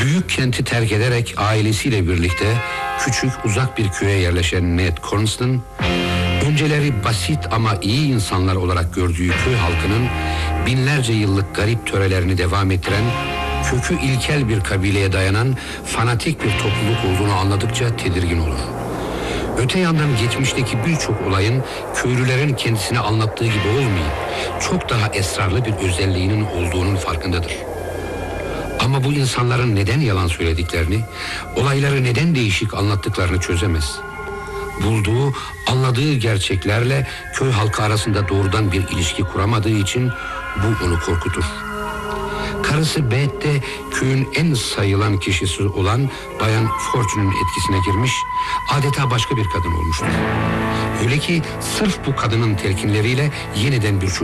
Büyük kenti terk ederek ailesiyle birlikte küçük uzak bir köye yerleşen Ned Cornston, önceleri basit ama iyi insanlar olarak gördüğü köy halkının binlerce yıllık garip törelerini devam ettiren, kökü ilkel bir kabileye dayanan fanatik bir topluluk olduğunu anladıkça tedirgin olur. Öte yandan geçmişteki birçok olayın köylülerin kendisine anlattığı gibi olmayıp çok daha esrarlı bir özelliğinin olduğunun farkındadır. Ama bu insanların neden yalan söylediklerini, olayları neden değişik anlattıklarını çözemez. Bulduğu, anladığı gerçeklerle köy halkı arasında doğrudan bir ilişki kuramadığı için bu onu korkutur. Karısı Beth de köyün en sayılan kişisi olan Bayan Fortune'un etkisine girmiş, adeta başka bir kadın olmuştur. Öyle ki sırf bu kadının telkinleriyle yeniden bir